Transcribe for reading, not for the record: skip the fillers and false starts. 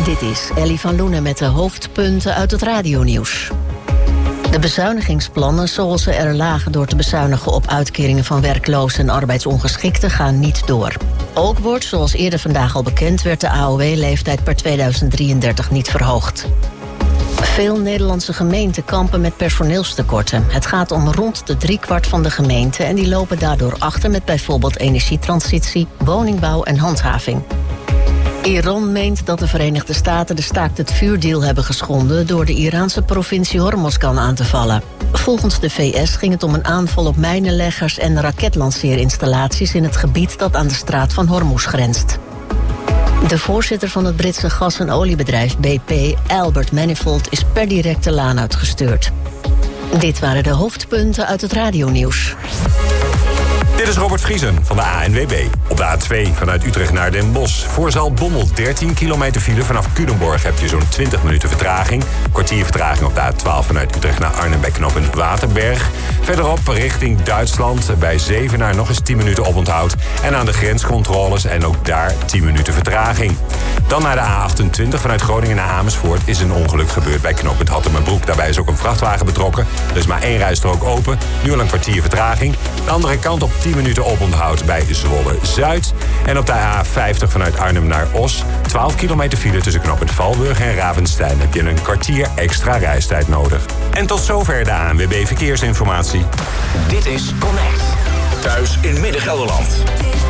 Dit is Ellie van Loenen met de hoofdpunten uit het radionieuws. De bezuinigingsplannen zoals ze er lagen door te bezuinigen op uitkeringen van werklozen en arbeidsongeschikten gaan niet door. Ook wordt, zoals eerder vandaag al bekend werd, de AOW-leeftijd per 2033 niet verhoogd. Veel Nederlandse gemeenten kampen met personeelstekorten. Het gaat om rond de 3/4 van de gemeenten en die lopen daardoor achter met bijvoorbeeld energietransitie, woningbouw en handhaving. Iran meent dat de Verenigde Staten de staakt-het-vuurdeal hebben geschonden door de Iraanse provincie Hormozgan aan te vallen. Volgens de VS ging het om een aanval op mijnenleggers en raketlanceerinstallaties in het gebied dat aan de straat van Hormuz grenst. De voorzitter van het Britse gas- en oliebedrijf BP, Albert Manifold, is per direct de laan uitgestuurd. Dit waren de hoofdpunten uit het radionieuws. Dit is Robert Vriesen van de ANWB. Op de A2 vanuit Utrecht naar Den Bosch. Voor Zaltbommel 13 kilometer file. Vanaf Culemborg heb je zo'n 20 minuten vertraging. Kwartier vertraging op de A12 vanuit Utrecht naar Arnhem bij knooppunt Waterberg. Verderop richting Duitsland bij Zevenaar nog eens 10 minuten oponthoud. En aan de grenscontroles en ook daar 10 minuten vertraging. Dan naar de A28 vanuit Groningen naar Amersfoort is een ongeluk gebeurd bij knooppunt Hattemerbroek. Daarbij is ook een vrachtwagen betrokken. Er is maar 1 rijstrook open. Nu al een kwartier vertraging. De andere kant op 10 minuten oponthoud bij Zwolle-Zuid. En op de A50 vanuit Arnhem naar Os. 12 kilometer file tussen knooppunt Valburg en Ravenstein. Heb je een kwartier extra reistijd nodig. En tot zover de ANWB Verkeersinformatie. Dit is Connect. Thuis in Midden-Gelderland.